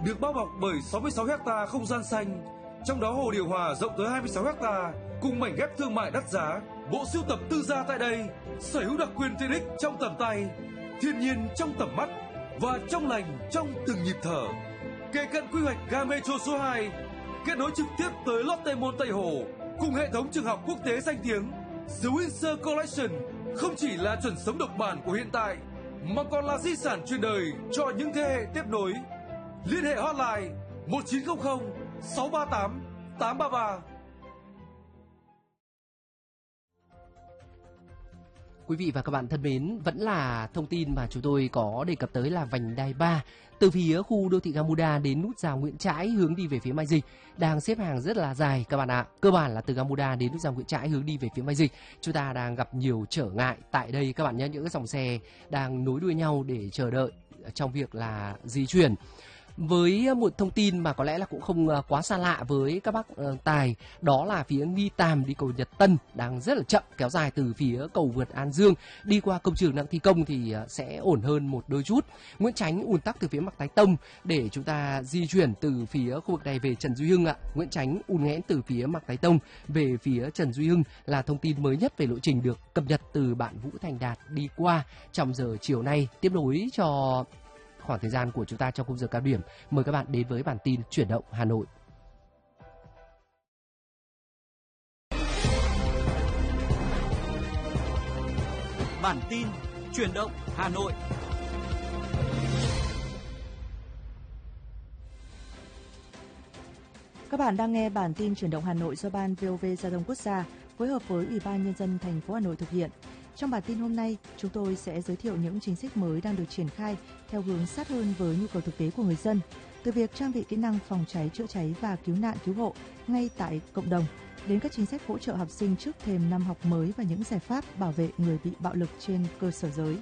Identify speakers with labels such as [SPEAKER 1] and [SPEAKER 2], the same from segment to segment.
[SPEAKER 1] được bao bọc bởi 66 ha không gian xanh, trong đó hồ điều hòa rộng tới 26 ha cùng mảnh ghép thương mại đắt giá. Bộ sưu tập tư gia tại đây sở hữu đặc quyền tiện ích trong tầm tay, thiên nhiên trong tầm mắt và trong lành trong từng nhịp thở. Kề cận quy hoạch ga Metro số 2, kết nối trực tiếp tới Lotte Mall Tây Hồ cùng hệ thống trường học quốc tế danh tiếng. The Windsor Collection không chỉ là chuẩn sống độc bản của hiện tại mà còn là di sản truyền đời cho những thế hệ tiếp nối. Liên hệ hotline 1900 638 833.
[SPEAKER 2] Quý vị và các bạn thân mến, vẫn là thông tin mà chúng tôi có đề cập tới là vành đai 3 từ phía khu đô thị Gamuda đến nút rào Nguyễn Trãi hướng đi về phía Mai Dịch đang xếp hàng rất là dài các bạn ạ. Cơ bản là từ Gamuda đến nút rào Nguyễn Trãi hướng đi về phía Mai Dịch, chúng ta đang gặp nhiều trở ngại tại đây các bạn nhé, những cái dòng xe đang nối đuôi nhau để chờ đợi trong việc là di chuyển. Với một thông tin mà có lẽ là cũng không quá xa lạ với các bác tài, đó là phía Nghi Tàm đi cầu Nhật Tân đang rất là chậm, kéo dài từ phía cầu vượt An Dương đi qua công trường đang thi công thì sẽ ổn hơn một đôi chút. Nguyễn Chánh ùn tắc từ phía Mạc Thái Tông để chúng ta di chuyển từ phía khu vực này về Trần Duy Hưng ạ. Nguyễn Chánh ùn nghẽn từ phía Mạc Thái Tông về phía Trần Duy Hưng là thông tin mới nhất về lộ trình được cập nhật từ bạn Vũ Thành Đạt đi qua trong giờ chiều nay, tiếp nối cho khoảng thời gian của chúng ta trong khung giờ cao điểm. Mời các bạn đến với bản tin chuyển động Hà Nội.
[SPEAKER 3] Bản tin chuyển động Hà Nội.
[SPEAKER 4] Các bạn đang nghe bản tin chuyển động Hà Nội do Ban VOV Giao thông Quốc gia phối hợp với Ủy ban Nhân dân thành phố Hà Nội thực hiện. Trong bản tin hôm nay, chúng tôi sẽ giới thiệu những chính sách mới đang được triển khai theo hướng sát hơn với nhu cầu thực tế của người dân, từ việc trang bị kỹ năng phòng cháy, chữa cháy và cứu nạn cứu hộ ngay tại cộng đồng, đến các chính sách hỗ trợ học sinh trước thềm năm học mới và những giải pháp bảo vệ người bị bạo lực trên cơ sở giới.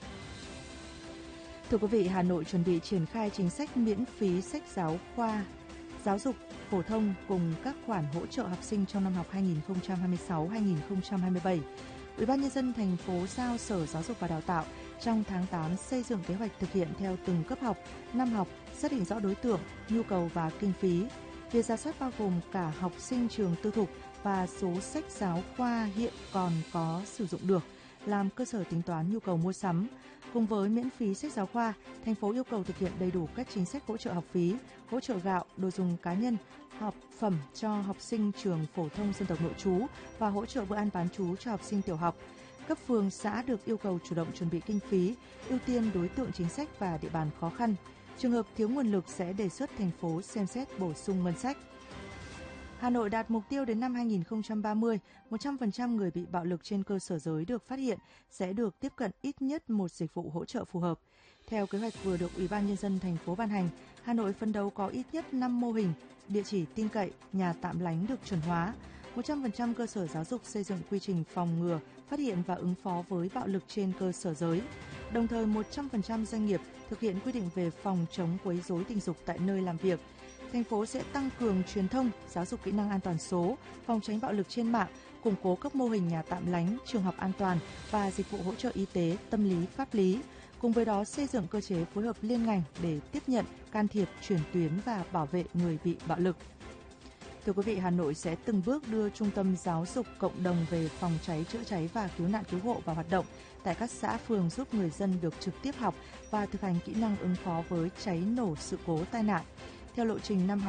[SPEAKER 4] Thưa quý vị, Hà Nội chuẩn bị triển khai chính sách miễn phí sách giáo khoa, giáo dục phổ thông cùng các khoản hỗ trợ học sinh trong năm học 2026-2027. Ủy ban Nhân dân thành phố giao Sở Giáo dục và Đào tạo trong tháng 8 xây dựng kế hoạch thực hiện theo từng cấp học, năm học, xác định rõ đối tượng, nhu cầu và kinh phí. Việc rà soát bao gồm cả học sinh trường tư thục và số sách giáo khoa hiện còn có sử dụng được, làm cơ sở tính toán nhu cầu mua sắm. Cùng với miễn phí sách giáo khoa, thành phố yêu cầu thực hiện đầy đủ các chính sách hỗ trợ học phí, hỗ trợ gạo, đồ dùng cá nhân, học phẩm cho học sinh trường phổ thông dân tộc nội trú và hỗ trợ bữa ăn bán trú cho học sinh tiểu học. Cấp phường, xã được yêu cầu chủ động chuẩn bị kinh phí, ưu tiên đối tượng chính sách và địa bàn khó khăn. Trường hợp thiếu nguồn lực sẽ đề xuất thành phố xem xét bổ sung ngân sách. Hà Nội đạt mục tiêu đến năm 2030, 100% người bị bạo lực trên cơ sở giới được phát hiện sẽ được tiếp cận ít nhất một dịch vụ hỗ trợ phù hợp. Theo kế hoạch vừa được Ủy ban Nhân dân thành phố ban hành, Hà Nội phấn đấu có ít nhất 5 mô hình, địa chỉ tin cậy, nhà tạm lánh được chuẩn hóa. 100% cơ sở giáo dục xây dựng quy trình phòng ngừa, phát hiện và ứng phó với bạo lực trên cơ sở giới. Đồng thời 100% doanh nghiệp thực hiện quy định về phòng chống quấy rối tình dục tại nơi làm việc. Thành phố sẽ tăng cường truyền thông, giáo dục kỹ năng an toàn số, phòng tránh bạo lực trên mạng, củng cố các mô hình nhà tạm lánh, trường học an toàn và dịch vụ hỗ trợ y tế, tâm lý, pháp lý. Cùng với đó xây dựng cơ chế phối hợp liên ngành để tiếp nhận, can thiệp, chuyển tuyến và bảo vệ người bị bạo lực. Thưa quý vị, Hà Nội sẽ từng bước đưa Trung tâm Giáo dục Cộng đồng về phòng cháy, chữa cháy và cứu nạn cứu hộ vào hoạt động tại các xã phường, giúp người dân được trực tiếp học và thực hành kỹ năng ứng phó với cháy nổ, sự cố, tai nạn. Theo lộ trình năm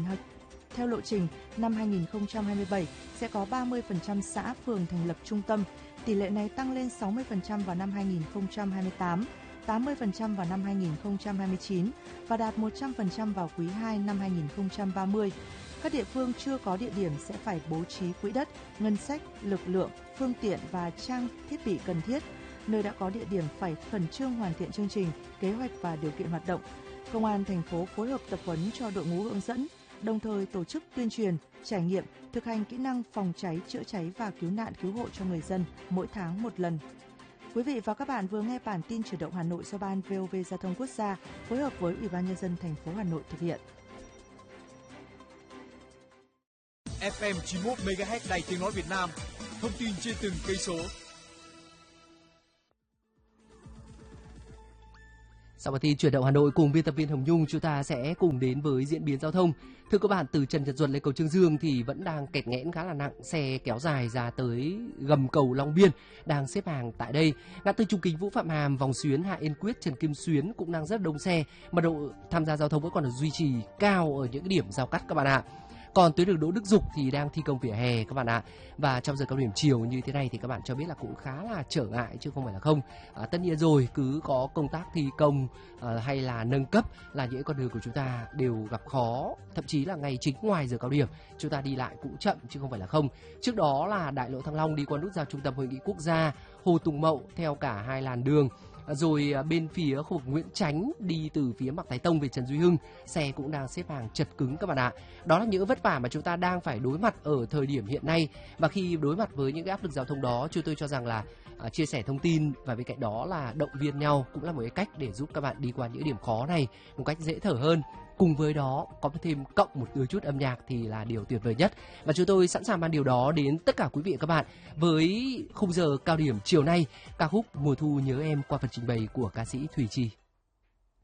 [SPEAKER 4] 2027 sẽ có 30% xã phường thành lập trung tâm, tỷ lệ này tăng lên 60% vào năm 2028, 80% vào năm 2029 và đạt 100% vào quý 2 năm 2030. Các địa phương chưa có địa điểm sẽ phải bố trí quỹ đất, ngân sách, lực lượng, phương tiện và trang thiết bị cần thiết. Nơi đã có địa điểm phải khẩn trương hoàn thiện chương trình, kế hoạch và điều kiện hoạt động. Công an thành phố phối hợp tập huấn cho đội ngũ hướng dẫn, đồng thời tổ chức tuyên truyền, trải nghiệm, thực hành kỹ năng phòng cháy, chữa cháy và cứu nạn cứu hộ cho người dân mỗi tháng một lần. Quý vị và các bạn vừa nghe bản tin chuyển động Hà Nội do Ban VOV Giao thông Quốc gia phối hợp với Ủy ban Nhân dân thành phố Hà Nội thực hiện.
[SPEAKER 3] FM 91 MHz Đài Tiếng nói Việt Nam. Thông tin trên từng cây số.
[SPEAKER 2] Sau bản tin chuyển động Hà Nội cùng biên tập viên Hồng Nhung, chúng ta sẽ cùng đến với diễn biến giao thông. Thưa các bạn, từ Trần Nhật Duật lên cầu Trương Dương thì vẫn đang kẹt nghẽn khá là nặng, xe kéo dài ra tới gầm cầu Long Biên đang xếp hàng tại đây. Ngã tư Trung Kính Vũ Phạm Hàm, Vòng Xuyến Hạ Yên Quyết, Trần Kim Xuyến cũng đang rất đông xe. Mật độ tham gia giao thông vẫn còn được duy trì cao ở những điểm giao cắt các bạn ạ. Còn tuyến đường Đỗ Đức Dục thì đang thi công vỉa hè các bạn ạ. Và trong giờ cao điểm chiều như thế này thì các bạn cho biết là cũng khá là trở ngại chứ không phải là không. Tất nhiên rồi, cứ có công tác thi công hay là nâng cấp là những con đường của chúng ta đều gặp khó. Thậm chí là ngày chính ngoài giờ cao điểm chúng ta đi lại cũng chậm chứ không phải là không. Trước đó là đại lộ Thăng Long đi qua nút giao Trung tâm Hội nghị Quốc gia, Hồ Tùng Mậu theo cả hai làn đường. Rồi bên phía khu vực Nguyễn Chánh đi từ phía Mạc Thái Tông về Trần Duy Hưng, xe cũng đang xếp hàng chật cứng các bạn ạ. Đó là những vất vả mà chúng ta đang phải đối mặt ở thời điểm hiện nay. Và khi đối mặt với những cái áp lực giao thông đó, chúng tôi cho rằng là chia sẻ thông tin và bên cạnh đó là động viên nhau cũng là một cái cách để giúp các bạn đi qua những điểm khó này một cách dễ thở hơn. Cùng với đó có thêm cộng một đôi chút âm nhạc thì là điều tuyệt vời nhất. Và chúng tôi sẵn sàng mang điều đó đến tất cả quý vị và các bạn với khung giờ cao điểm chiều nay, ca khúc Mùa Thu Nhớ Em qua phần trình bày của ca sĩ Thùy Chi.